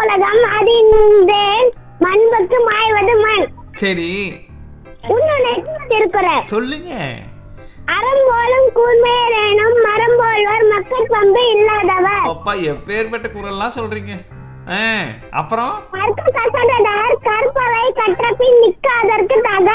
உலகம் அறிந்தேன் மண்புக்கு மாய்வது மண். சரி உன்னுடைய திருக்குற சொல்லுங்க. அறம்போலும் கூர்மையரேனும் மரம் போல்வர் மக்கள் பண்பு இல்லாதவர். அப்பா எப்பேற்பட்ட குரல்லாம் சொல்றீங்க. அப்புறம் கற்க கசடர் கற்பவை கற்ற பின் நிற்காதற்கு தக.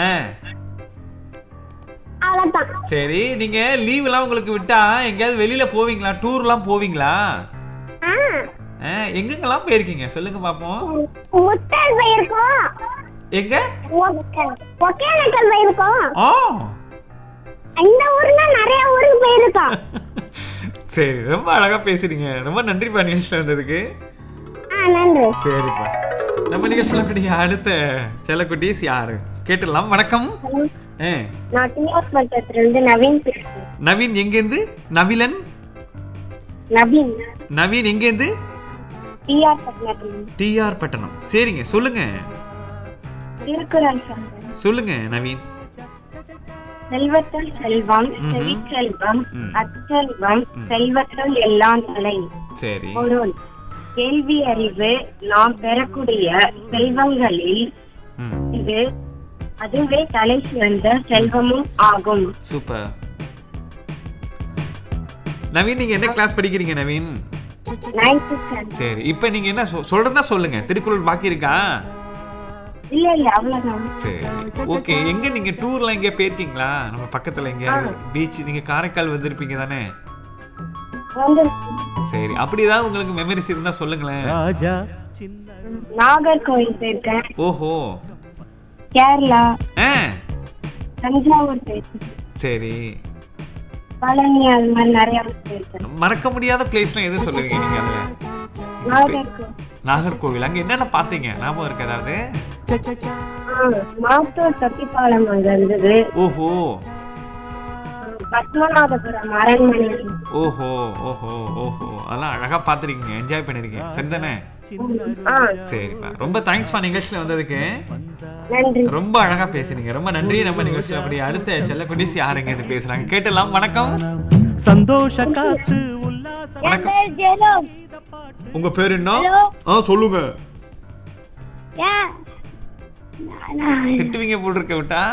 அவ்வளவுதான். சரி நீங்க லீவ் எல்லாம் உங்களுக்கு விட்டா எங்கயாவது வெளியில போவீங்களா? டூர்லாம் போவீங்களா? எங்கெங்கெல்லாம் போயிருக்கீங்க சொல்லுங்க பாப்போம். முட்டல் போயிருக்கோம். எங்க? ஒகேனக்கல் போயிருக்கோம். இந்த ஊர்ல நிறைய ஊருக்கு போயிருக்கோம். சரி ரொம்ப அழகா பேசுறீங்க. ரொம்ப நன்றிப்பா நிகழ்ச்சியில் வந்ததுக்கு. நன்றி. சரிப்பா. நம்ம நிகழ்ச்சியில் கூடிய அடுத்த செல்லக்குட்டீஸ் யாரு கேட்டுடலாம். வணக்கம். நான் டிஆர் பட்டத்திலிருந்து நவீன் பேசுறேன். நவீன் எங்கேருந்து? நவிலன் நவீன். நவீன் எங்கேருந்து? டிஆர் பட்டணம். டிஆர் பட்டணம். சரிங்க சொல்லுங்க. திருக்குறள் சொல்லுங்க நவீன். செல்வத்துள் செல்வம் செவிச்செல்வம் அச்செல்வம் செல்வத்துள் எல்லாம் தலை. சரி. பொருள் கேள்வி அறிவு நாம் பெறக்கூடிய செல்வங்களில் இது அதுவே தலை சிறந்த செல்வமும் ஆகும். சூப்பர். நவீன் நீங்க என்ன கிளாஸ் படிக்கிறீங்க நவீன்? 9th standard. சரி இப்போ நீங்க என்ன சொல்றதா சொல்லுங்க. திருக்குறள் பாக்கி இருக்கா? இல்ல அவ்வளவுதான். சரி ஓகே. எங்க நீங்க டூர்லாம் எங்க போயிருக்கீங்களா? நம்ம பக்கத்துல எங்க பீச்? நீங்க காரைக்கால் வந்திருப்பீங்க தானே? சரி அப்படி ஏதாவது உங்களுக்கு மெமரிஸ் இருந்தா சொல்லுங்களேன். நாகர்கோவில் போயிருக்கேன். ஓஹோ. கேரளா, தஞ்சாவூர் போயிருக்கேன். சரி. பழனி அது மாதிரி நிறைய போயிருக்கேன். மறக்க முடியாத பிளேஸ்லாம் எது சொல்லுவீங்க நீங்க அதுல? நாகர்கோவில். அங்க என்னென்ன பாத்தீங்க? ஞாபகம் இருக்கு ஏதாவது? மாத்தூர் தொட்டிப்பாலம் அங்க இருந்தது. ஓஹோ. பத்மநாபபுரம் அரண்மனை. ஓஹோ ஓஹோ ஓஹோ. அதெல்லாம் அழகா பாத்துருக்கீங்க, என்ஜாய் பண்ணிருக்கீங்க. சரிதானே? சரிப்பா. ரொம்ப தேங்க்ஸ் ஃபார் நிகழ்ச்சியில வந்ததுக்கு. நன்றி. ரொம்ப அழகா பேசுறீங்க. ரொம்ப நன்றி. நம்ம நிகழ்ச்சியில அப்படி அடுத்த செல்லக்குட்டீஸ் யாருங்க இது பேசுறாங்க கேட்டலாம். வணக்கம். சந்தோஷ காத்து உல்லாச. வணக்கம். உங்க பேர் என்ன? சொல்லுங்க. திட்டுவீங்க போல் இருக்க விட்டா.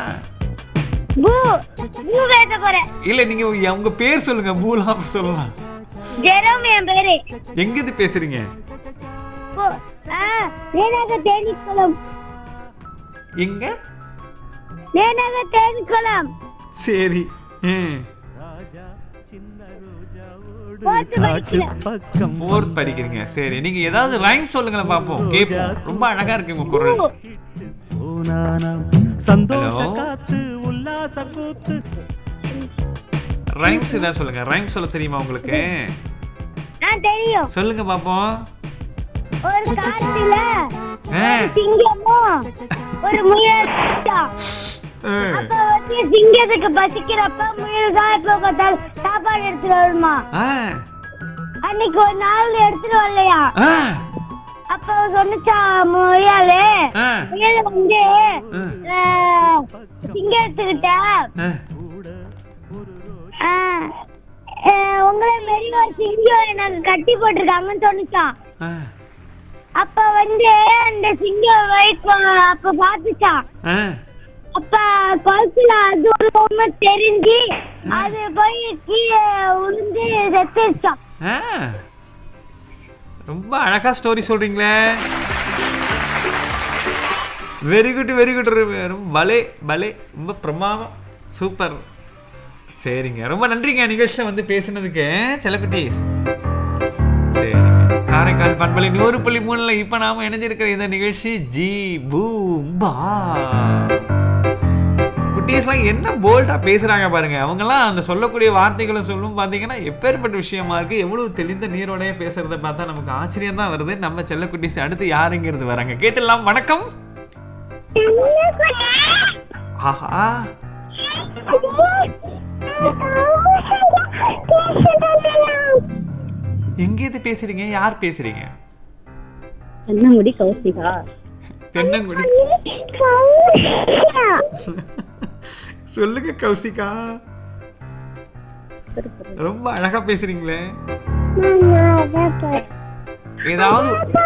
இல்ல நீங்க உங்க பேர் சொல்லுங்க. பூலாம் சொல்லலாம். ஜெரோம் என் பேரு. எங்க இருந்து பேசுறீங்க? தேனிக்குளம். எங்க? தேனிக்குளம். சரி. ஃபோர்த் படிக்கிறீங்க. சரி நீங்க ஏதாவது ரைம் சொல்லுங்களேன் பாப்போம், கேப்போம். ரொம்ப அழகா இருக்கு உங்க குரல். ரைம்ஸ் ஏதாவது சொல்லுங்க. ரைம்ஸ் சொல்ல தெரியுமா உங்களுக்கு? தெரியும். சொல்லுங்க பாப்போம். ஒரு காட்டுல சிங்கமும் ஒரு முயல். அப்ப வந்து சிங்கத்துக்கு பசிக்கிறப்ப முயல் சாப்பாடு எடுத்துட்டு வருமா? அன்னைக்கு ஒரு நாள் எடுத்துட்டு வரலையா? அப்ப சொன்னுச்சா முயல் வந்து சிங்கத்துக்கிட்ட உங்களை மாரி ஒரு சிங்கம் எனக்கு கட்டி போட்டிருக்காங்கன்னு சொன்னுச்சான். அப்ப வந்து அந்த சிங்கம் அப்ப பாத்துச்சான். அப்ப குளத்துல அது ஒரு பொம்மை தெரிஞ்சு அது போய் கீழே உளுந்து செத்துச்சான். ரொம்ப அழகா ஸ்டோரி சொல்றீங்களே. Very good very good. பலே பலே. ரொம்ப பிரமாதம். சூப்பர். சரிங்க ரொம்ப நன்றிங்க நிகழ்ச்சியில வந்து பேசினதுக்கு செல்லக்குட்டீஸ். சரிங்க. காரைக்கால் பண்பலை 100.3 இப்ப நாம இணைஞ்சிருக்கிற இந்த நிகழ்ச்சி ஜி பூம்பா. குட்டீஸ்லாம் என்ன போல்டா பேசுறாங்க பாருங்க. அவங்கெல்லாம் அந்த சொல்லக்கூடிய வார்த்தைகளை சொல்லும் பாத்தீங்கன்னா எப்பேற்பட்ட விஷயமா இருக்கு. எவ்வளவு தெளிந்த நீரோடைய பேசுறத பார்த்தா நமக்கு ஆச்சரியம் தான் வருது. நம்ம செல்லக்குட்டீஸ் அடுத்து யாருங்கிறது வராங்க கேட்டலாம். வணக்கம். ஆஹா எங்க இருந்து பேசுறீங்க? யார் பேசுறீங்க? தென்னங்குடி கௌசிகா. தென்னங்குடி. சொல்லுங்க கௌசிகா. ரொம்ப அழகா பேசுறீங்களே. ஏதாவது